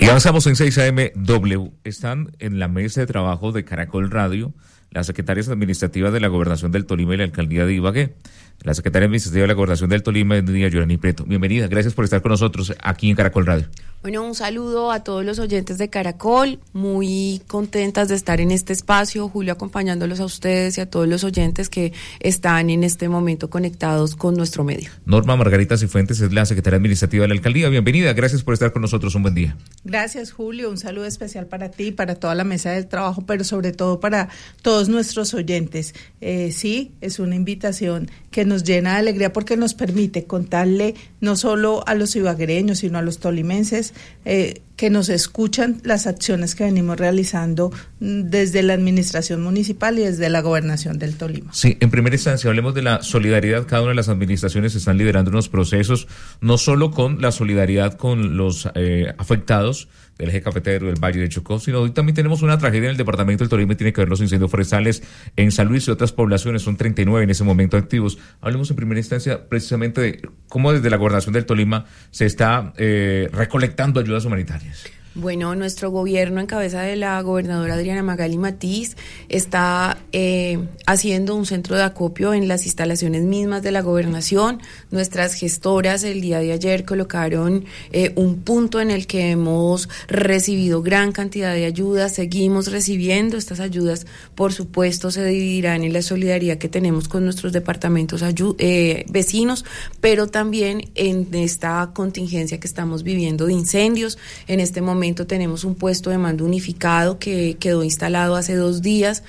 Y avanzamos en 6am. Están en la mesa de trabajo de Caracol Radio las secretarias administrativas de la Gobernación del Tolima y la Alcaldía de Ibagué. La secretaria administrativa de la Gobernación del Tolima es Nidia Yorani Preto. Bienvenida, gracias por estar con nosotros aquí en Caracol Radio. Bueno, un saludo a todos los oyentes de Caracol, muy contentas de estar en este espacio, Julio, acompañándolos a ustedes y a todos los oyentes que están en este momento conectados con nuestro medio. Norma Margarita Cifuentes es la secretaria administrativa de la Alcaldía. Bienvenida, gracias por estar con nosotros, un buen día. Gracias, Julio, un saludo especial para ti, para toda la mesa del trabajo, pero sobre todo para todos nuestros oyentes. Sí, es una invitación que nos llena de alegría porque nos permite contarle no solo a los ibaguereños, sino a los tolimenses que nos escuchan las acciones que venimos realizando desde la administración municipal y desde la gobernación del Tolima. Sí, en primera instancia hablemos de la solidaridad. Cada una de las administraciones están liderando unos procesos, no solo con la solidaridad con los afectados del eje cafetero, del Valle de Chocó, sino hoy también tenemos una tragedia en el departamento del Tolima y tiene que ver los incendios forestales en San Luis y otras poblaciones, son 39 en ese momento activos. Hablemos en primera instancia precisamente de cómo desde la gobernación del Tolima se está recolectando ayudas humanitarias. Bueno, nuestro gobierno en cabeza de la gobernadora Adriana Magali Matiz está haciendo un centro de acopio en las instalaciones mismas de la gobernación. Nuestras gestoras el día de ayer colocaron un punto en el que hemos recibido gran cantidad de ayudas, seguimos recibiendo estas ayudas, por supuesto se dividirán en la solidaridad que tenemos con nuestros departamentos vecinos, pero también en esta contingencia que estamos viviendo de incendios. En este momento tenemos un puesto de mando unificado que quedó instalado hace 2 días.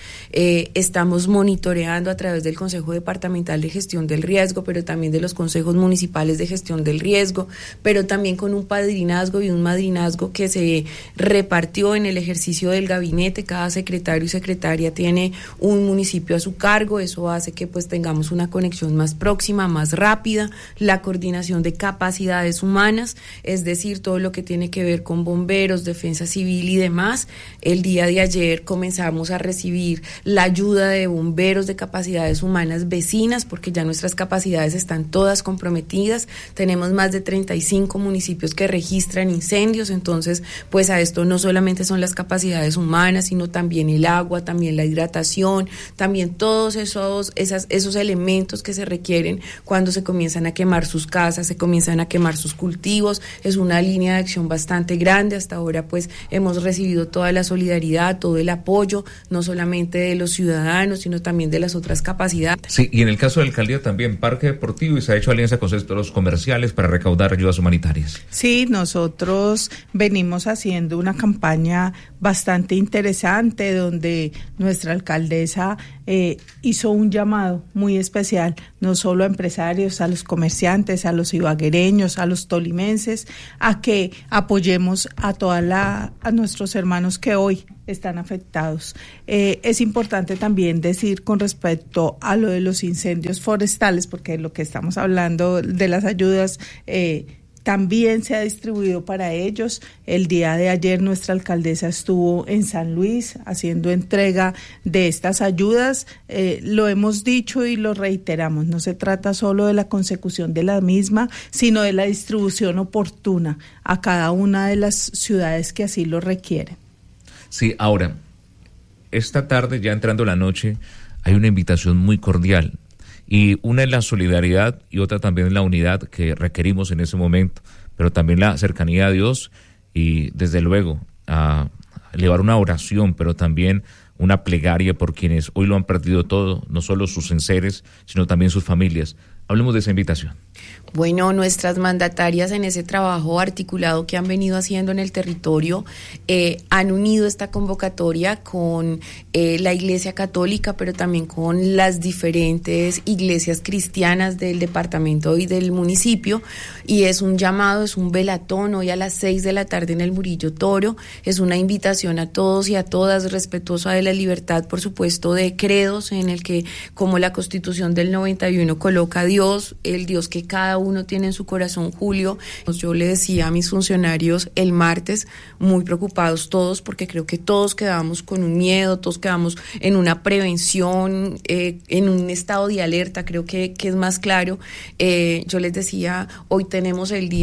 Estamos monitoreando a través del Consejo Departamental de Gestión del Riesgo, pero también de los consejos municipales de gestión del riesgo, pero también con un padrinazgo y un madrinazgo que se repartió en el ejercicio del gabinete. Cada secretario y secretaria tiene un municipio a su cargo. Eso hace que pues tengamos una conexión más próxima, más rápida, la coordinación de capacidades humanas, es decir, todo lo que tiene que ver con bomberos, defensa civil y demás. El día de ayer comenzamos a recibir la ayuda de bomberos de capacidades humanas vecinas, porque ya nuestras capacidades están todas comprometidas. Tenemos más de 35 municipios que registran incendios, entonces pues a esto no solamente son las capacidades humanas, sino también el agua, también la hidratación, también todos esos elementos que se requieren cuando se comienzan a quemar sus casas, se comienzan a quemar sus cultivos. Es una línea de acción bastante grande. Hasta ahora pues hemos recibido toda la solidaridad, todo el apoyo, no solamente de los ciudadanos, sino también de las otras capacidades. Sí, y en el caso de la alcaldía también, Parque Deportivo, y se ha hecho alianza con sectores comerciales para recaudar ayudas humanitarias. Sí, nosotros venimos haciendo una campaña bastante interesante donde nuestra alcaldesa hizo un llamado muy especial, no solo a empresarios, a los comerciantes, a los ibaguereños, a los tolimenses, a que apoyemos a nuestros hermanos que hoy están afectados. Es importante también decir con respecto a lo de los incendios forestales, porque lo que estamos hablando de las ayudas también se ha distribuido para ellos. El día de ayer nuestra alcaldesa estuvo en San Luis haciendo entrega de estas ayudas. Lo hemos dicho y lo reiteramos, no se trata solo de la consecución de la misma, sino de la distribución oportuna a cada una de las ciudades que así lo requieren. Sí, ahora, esta tarde, ya entrando la noche, hay una invitación muy cordial. Y una es la solidaridad y otra también es la unidad que requerimos en ese momento, pero también la cercanía a Dios y desde luego a elevar una oración, pero también una plegaria por quienes hoy lo han perdido todo, no solo sus enseres, sino también sus familias. Hablemos de esa invitación. Bueno, nuestras mandatarias en ese trabajo articulado que han venido haciendo en el territorio han unido esta convocatoria con la Iglesia Católica, pero también con las diferentes iglesias cristianas del departamento y del municipio, y es un llamado, es un velatón hoy a las 6 de la tarde en el Murillo Toro. Es una invitación a todos y a todas, respetuosa de la libertad, por supuesto, de credos, en el que, como la Constitución del 91 coloca a Dios, el Dios que cada uno tiene en su corazón, Julio. Yo le decía a mis funcionarios el martes, muy preocupados todos, porque creo que todos quedamos con un miedo, todos quedamos en una prevención, en un estado de alerta, creo que es más claro. Yo les decía, hoy tenemos el día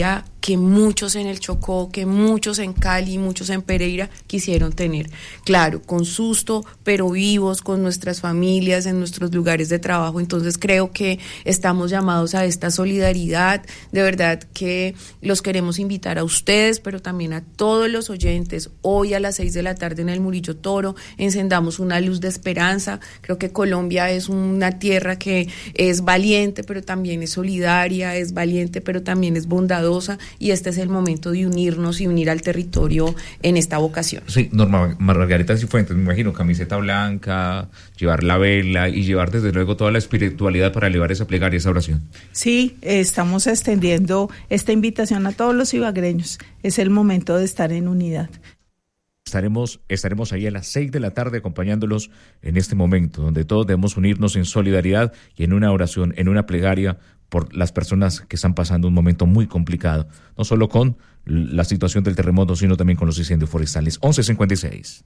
que muchos en el Chocó, que muchos en Cali, muchos en Pereira quisieron tener. Claro, con susto, pero vivos, con nuestras familias, en nuestros lugares de trabajo. Entonces creo que estamos llamados a esta solidaridad. De verdad que los queremos invitar a ustedes, pero también a todos los oyentes. Hoy a las 6 de la tarde en el Murillo Toro encendamos una luz de esperanza. Creo que Colombia es una tierra que es valiente, pero también es solidaria, es valiente, pero también es bondadosa, y este es el momento de unirnos y unir al territorio en esta vocación. Sí, Norma Margarita Cifuentes, me imagino, camiseta blanca, llevar la vela y llevar desde luego toda la espiritualidad para elevar esa plegaria, esa oración. Sí, estamos extendiendo esta invitación a todos los ibagreños. Es el momento de estar en unidad. Estaremos ahí a las 6 de la tarde acompañándolos en este momento, donde todos debemos unirnos en solidaridad y en una oración, en una plegaria por las personas que están pasando un momento muy complicado, no solo con la situación del terremoto, sino también con los incendios forestales. 11:56.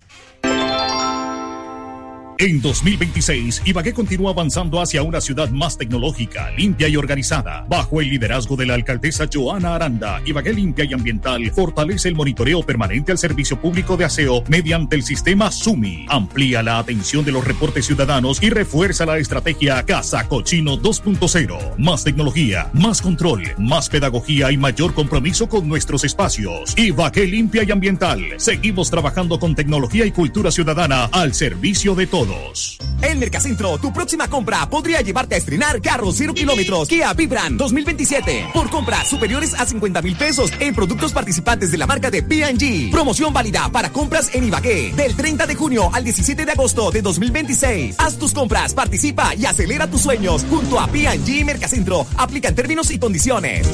En 2026, Ibagué continúa avanzando hacia una ciudad más tecnológica, limpia y organizada. Bajo el liderazgo de la alcaldesa Joana Aranda, Ibagué Limpia y Ambiental fortalece el monitoreo permanente al servicio público de aseo mediante el sistema SUMI. Amplía la atención de los reportes ciudadanos y refuerza la estrategia Casa Cochino 2.0. Más tecnología, más control, más pedagogía y mayor compromiso con nuestros espacios. Ibagué Limpia y Ambiental. Seguimos trabajando con tecnología y cultura ciudadana al servicio de todos. En Mercacentro, tu próxima compra podría llevarte a estrenar carros 0 kilómetros Kia Vibran 2027 por compras superiores a 50,000 pesos en productos participantes de la marca de P&G. Promoción válida para compras en Ibagué del 30 de junio al 17 de agosto de 2026. Haz tus compras, participa y acelera tus sueños junto a P&G Mercacentro. Aplican términos y condiciones.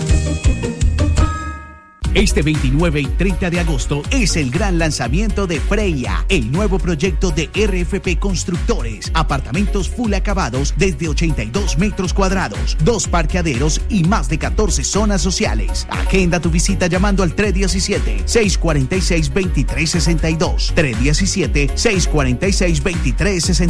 Este 29 y 30 de agosto es el gran lanzamiento de Freya, el nuevo proyecto de RFP Constructores. Apartamentos full acabados desde 82 metros cuadrados, 2 parqueaderos y más de 14 zonas sociales. Agenda tu visita llamando al 317-646-2362. 317-646-2362.